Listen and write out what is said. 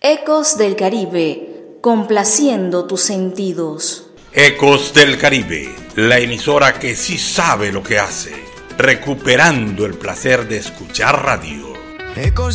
Ecos del Caribe, complaciendo tus sentidos. Ecos del Caribe, la emisora que sí sabe lo que hace, recuperando el placer de escuchar radio. Ecos